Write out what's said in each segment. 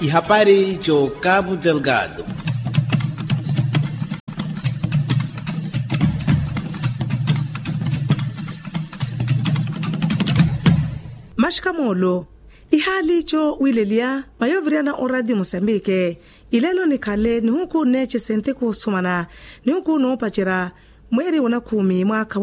e habari cho Cabo Delgado. Mashkamolo ihali cho wilelia mayovriana oradi Mosambike ilelo ni kale ni huku neche sente kusumana ni huku noopachira mweri wana 10 mwaka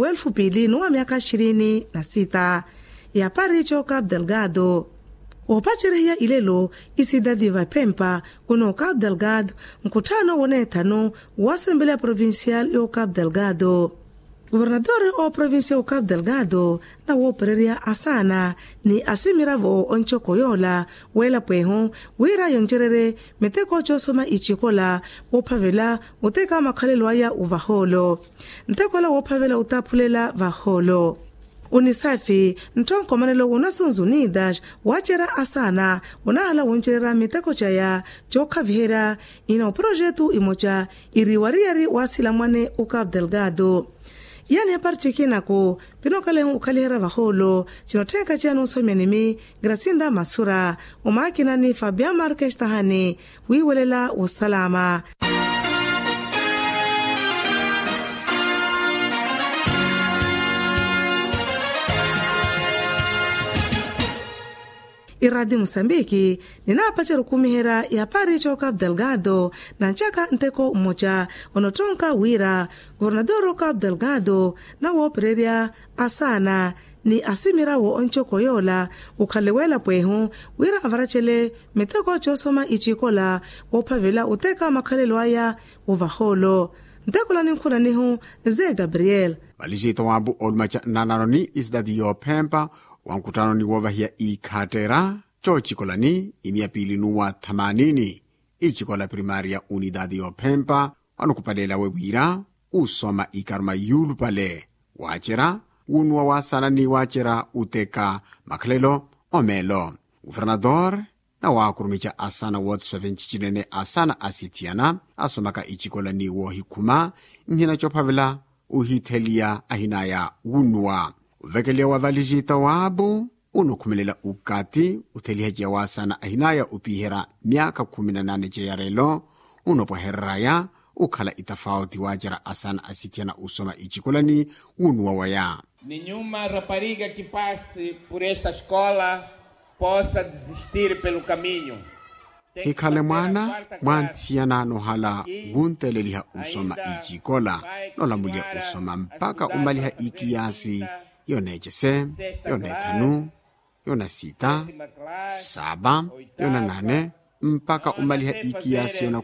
2026 ya pari cho Cabo Delgado opachira ya ilelo isidadi va Pempa uno Cabo Delgado mkutano wana etano wa Assembleia Provincial yo Cabo Delgado. Gobernador o provincia o Cabo Delgado na wopereria asana ni asimiravo oncho koyola wela pweho wira yonjerere meteko chosoma ichikola wopavela uteka makhalelo aya uvaholo ntekola wopavela utapulela vaholo unisafi ntonko manelo unasunzu nidash wachera asana unahala wonjerera meteko chaya choka vihera ina projetu imocha iriwariari wasila mwane o Cabo Delgado. Yani ya parchikina ko pinokale ukalihera vaholo chinoteka chanu somenimi Gracinda Masura umakina ni Fabian Marques Tahani wiwelela usalama. Iradi Mosambiki ninapachero kumihera ya pari cho Cabo Delgado na nchaka nteko umoja onotonka wira gobernador Cabo Delgado na wopereria asana ni asimira wo oncho koyola ukalewela pwehu wira avarachele meteko chosoma ichikola wopavela uteka makhalelo aya uvaholo ntekola ninkula nihu ze Gabriel Valijita wabu olmacha nananoni isdadi yo Pempa wankutano ni wovahia ikhatera cho chikolani imiapili nuwa 80 ichikola primaria unidadi yo Pempa wanukupalela wewira usoma ikarma yulu pale wachera unwa wasana ni wachera uteka makhalelo omelo guvernador na wakurumicha asana Watts chinene asana asitiana asomaka ichikola ni wo hikuma nhina chopavela uhithelia ahinaya unwa uvekelia wa valijita wabu unukhumelela ukati utheliheja wasana ahinaya upihera miaka 18 jeyarelo unopoherraya ukhala itafauti wajara asana asitiana usoma ichikolani unwa waya. Nenhuma rapariga que passe por esta escola possa desistir pelo caminho. Hikhale mwana mwantiana nohala gunteleliha usoma ichikola nolamulia usoma mpaka umaliha ikiyasi yonechese, yonethanu, yonasita, 7, yonanane, mpaka umaliha ikiyasi yona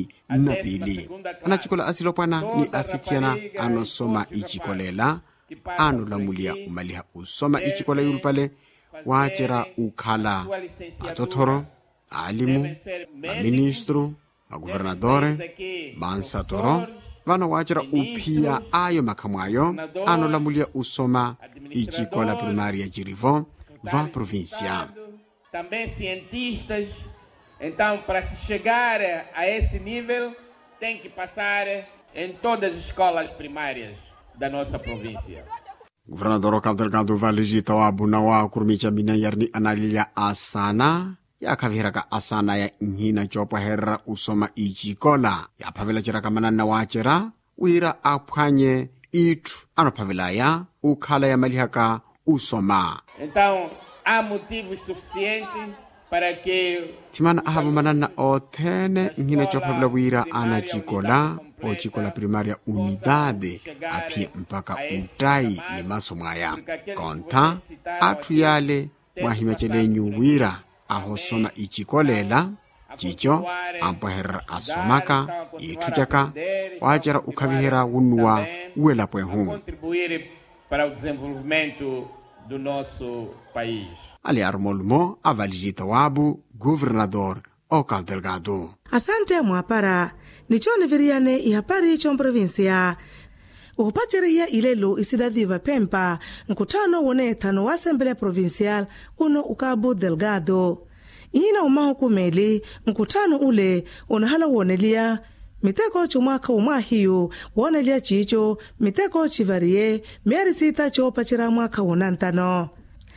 12. Anachikola asilopana ni asitiana anosoma ichikolela, anolamulia umaliha usoma ichikola yulpale, wachera ukhala atothoro, alimu, maministru, maguvernadore, mansatoro, vano wachera upia ayo makamwayo anolamulia usoma ichikola primaria Jirivo va província. Também cientistas. Então, para se chegar a esse nível, tem que passar em todas as escolas primárias da nossa província. Governador Cabo Delgado valijita wabu na wakurumicha minayarni analilia asana ya kaviraka asana ya nhina chopa herra usoma ichikola ya pavela chiraka manana wachera wira aphwanye itu anopavela ya ukhala ya malihaka usoma. Então há motivos suficientes para que timana ahaba manana othene nhina chopavela wira ana chikola o chikola primaria unidade aphi mpaka utai ni masomaya konta athu yale mwahimecelenyu wira ahosoma ichikolela chicho ampoherra asomaka ithuchaka wachera ukhavihera unwa uwela pwehu contribuir para o desenvolvimento do nosso país. Ali armolmo avalijita wabu governador o Cabo Delgado. Asante mwapara nichone viriane ihapari chon provincia upachere ilelo isidadi va Pempa mkutano wone etano wa Assembleia Provincial uno Cabo Delgado ina umaho kumeli mkutano ule unahala wonelia miteko chumwaka umahiyo wonelia chicho miteko chivarie mieri 6 chopachira mwaka unantano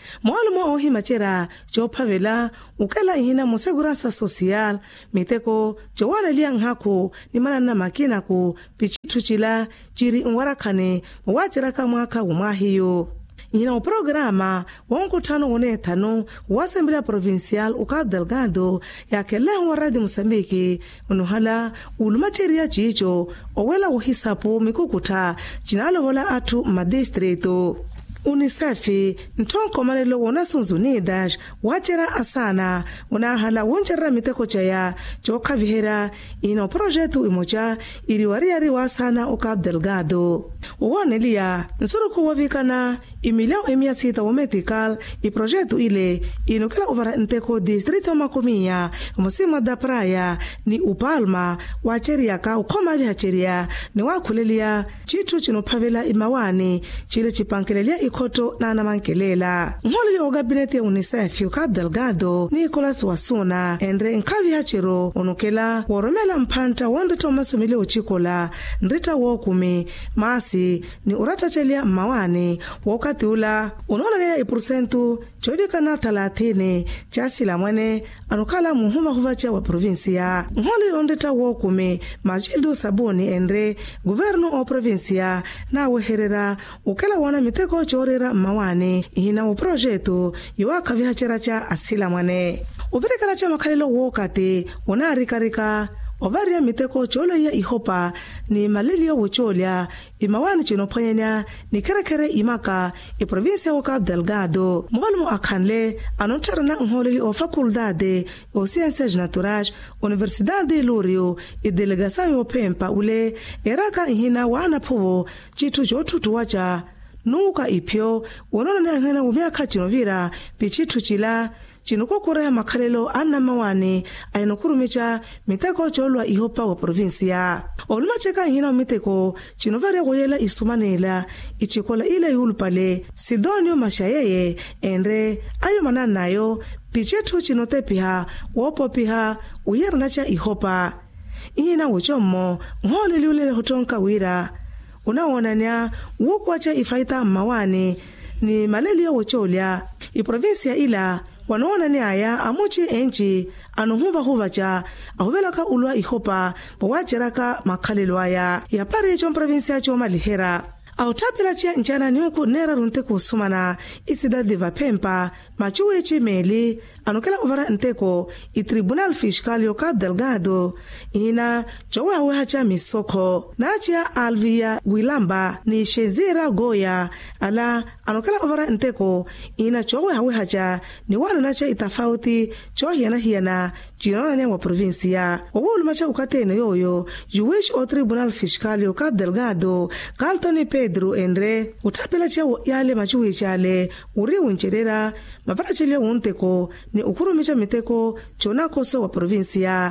mwalimu ohi machera chopavela ukala ihina mo segurança social miteko jowana liang haku ni mana na makina ku pichitu chila chiri unwarakane wachira ka mwaka umahiyo. Ina o programa wa mkutano wone tano wa Assembleia Provincial o Cabo Delgado ya kele wa Radio Moçambique unuhala ulumacheria chicho owela uhisapo mikukuta jinalo wala atu madistrito. UNICEF ntonko manelo wona Unidas wachera asana wona hala wonchera miteko chaya joka vihera ino projeto imoja iliwariari wasana o Cabo Delgado wonelia nsuruko wavikana imilao emia sita wa medical i projeto ile inokela ovara nteko distrito makomia mosima da praia ni upalma wacheria ka ukomali hacheria ni wakulelia chitu chinopavela imawani chile chipankelelia ikoto na namankelela ngoli yo gabinete ya UNICEF yo Cabo Delgado Nicholas Wasuna endre nkavi hachero onokela woromela mpanta wanda Thomas Mileo Chikola nrita wokumi masi ni uratachelia mawani wakati ula unaona ya ipurusentu choibika na 30 chasi la mwane anukala muhuma huvacha wa provincia ngoli ondeta wokumi Majildo Sabuni endre guverno o provincia na weherera ukela wana miteko chorera mawani ina o projeto yuwaka vihachera cha asila mwane uvirikana cha makalilo wokati unarikarika ovaria miteko cholo ya ihopa ni malilio wucholia imawani chinopanyanya ni kerekere imaka provincia wa Cabo Delgado mwalimu akanle anontara na ngholili o faculdade o Ciências Naturais Universidade de Lorio e delegação yo Pempa ule eraka ihina wana povo chitu jotutu wacha nuka ipyo wonona na ngena umiaka chinovira pichitu chila chinuko kurea makalelo anna mawani ainokurumicha miteko cholwa ihopa wa provincia olumacheka hina miteko chinovare goyela isumanela ichikola ile yulpale Sidonio Mashayeye endre ayo mananayo pichetu chinote piha wopo piha uyernacha ihopa ina wochomo ngole liule hotonka wira unaonania wukwacha ifaita mawani ni malelio wocholia iprovincia ila wanaona ni aya amuchi enchi anuhuva huvacha ahubelaka ulwa ihopa wacheraka makalelo aya ya pari chon provincia choma lihera autapila chia njana niuku nera runteku sumana isidade vapempa machuwe chimeli anukela uvara nteko i Tribunal Fiscal yo Cabo Delgado ina chowe hacha misoko nachia Alvia Guilamba ni Shezira Goya ala anukela uvara nteko ina chowe hacha ni wana nacha itafauti chohiana hiana jinona ne wa provincia wawulu macha ukatene yoyo juwish o Tribunal Fiscal yo Cabo Delgado Carlton Pedro endre utapela chia yale machuwe chale uri uncherera mapara chile unteko ni ukurumisha miteko chona koso wa provincia.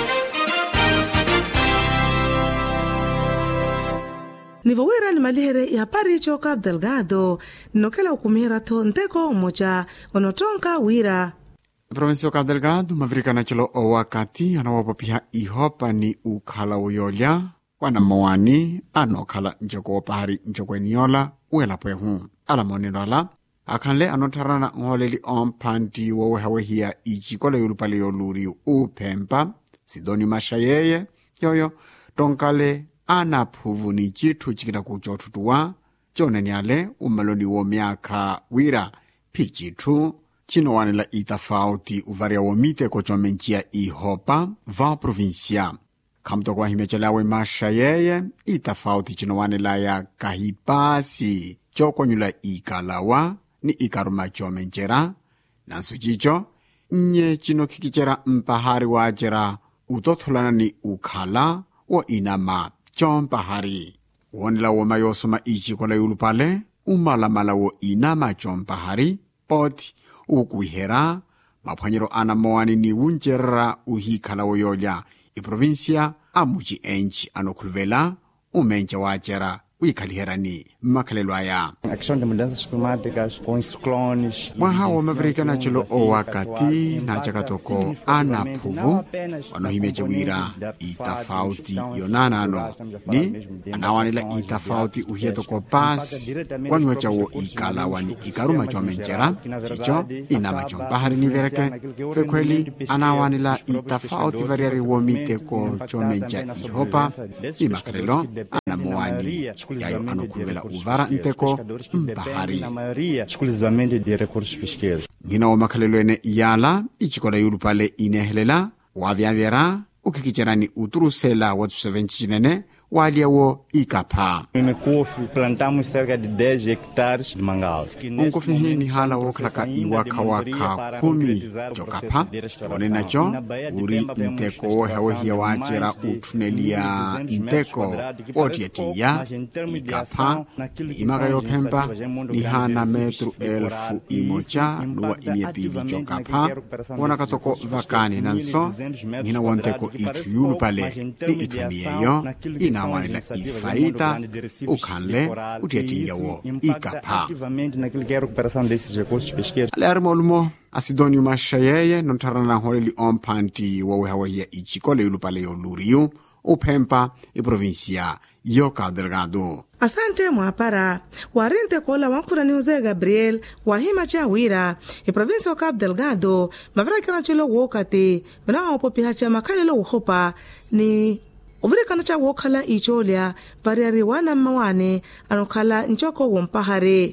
Nivowera ni malihere ya pari cho Cabo Delgado nokela ukumira to nteko moja onotonka wira. Provincia ya Cabo Delgado mavrikana chilo o wakati anawapapiha ihopa ni ukhala uyolia wana mawani anokhala njoko wapahari njoko eniola uela pwehu alamoninola akanle anotarana ngoleli ompanti wawehawehia ichikola yulupale yoluri upempa Sidoni Mashayeye yoyo tonkale anaphuvu ni chitu chikita kuchotutuwa choneniale umeloni wo miaka wira pichitu chino wanela itafauti uvaria womite kochomenchia ihopa va provincia kamto kwa himechelawe Mashayeye itafauti chino wanela ya kahipasi chokonyula ikalawa ni ikaruma chomenchera nansu chicho nye chino kikichera mpahari wajera utothulana ni ukhala wo inama chompahari wonela woma yosoma ichikola yulupale umalamala wo inama chompahari poti ukuhera maphwanyero anamoani ni uncherera uhikhala woyolya iprovincia amuchi enchi anokhuluvela umencha wachera uikaliherani makhalelo aya. A questão de mudanças climáticas, com ciclones... mwahawo mavirikana cilo owakati na cakatoko ana phuvu wanohimeca wira itafauti yonanano ni anawanila itafauti uhiyatoko pasi kwanuwa cawo ikalawani ikaruma comencera cico inama compahari nivereke fekweli anawanila itafauti variari womiteko comenca ihopa imakhalelo anamuwani yayo anokhuluvela uvara nteko mpahari exclusivamente de recursos pesqueiros. ngina wa makhalelo ene iyala icikola yulupale inehelela wavyavera ukhikicerani uturusela watsusevencinene waliawo ikapha. Mikufi plantamos cerca de 10 hectares de mangal. Unkufihi ni hala wokhalaka iwakha 10 jokapha one naco uri nteko wohewohiya wacera uthunelia nteko otiyetiya ikapha imaka yophempa ni hana metru 1,000 nuwa imiepili jokapha wona katoko vakani nanso ngina wonteko ithu yulupale ni ithuniyeyo inawanila ifaita ukhanle utiyetiyawo ikapha. Alermolumo Asidonio Mashayeye nontharana holeli omphanti wowehawahiya icikole yulupale yoluriyu uphempa iprovinsia yo Cabo Delgado. Asante mwapara warinte kola wankurani Jose Gabriel wahima cha wira iprovinsia Cabo Delgado mavrakana chilo wokati unaopopiha cha makalelo uhopa ni uvirikana cha wokhala icholia variari wana mawane anokhala njoko wompahare.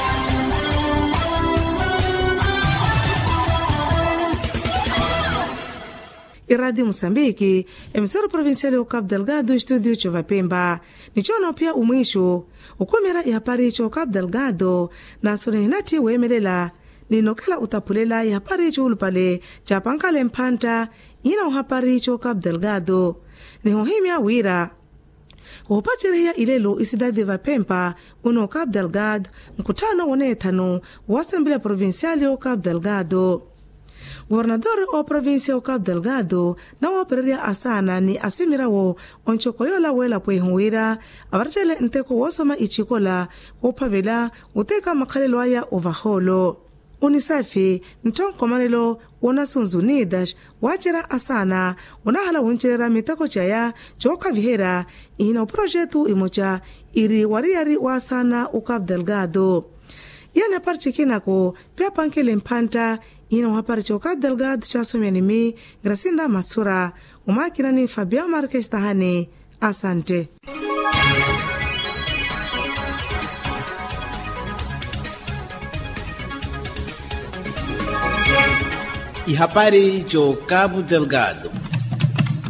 Iradi Mosambiki, emisaro provincial ya Cabo Delgado, studio Chovapemba. Nichono pia umwisho, ukomera ihapari cho Cabo Delgado, na sonehinati wemelela, ninokala utapulela ihapari cho ulupale, chapankale mpanta, ina uhapari cho Cabo Delgado. Nihohimia wira. Upachiria ilelo isidadi vapempa, uno Cabo Delgado, mkutano wonetano, wasambile provincial ya Cabo Delgado. Governador o provincia o Cabo Delgado na wapereria asana ni asimirawo onchokoyola wela pwehuira avarchele nteko wosoma ichikola wopavela uteka makhalelo aya ovaholo. Unisafi ntonkomanelo wonasunzu Unidas wachera asana unahala wuncherera mitako chaya choka vihera ina projetu imocha iri wariari wa asana o Cabo Delgado. Yana parchikinako pia pankele mpanta ina waparicho Cabo Delgado chasomianimi Gracinda Masura umakirani Fabian Marques Tahane. Asante. Ihapari cho Cabo Delgado.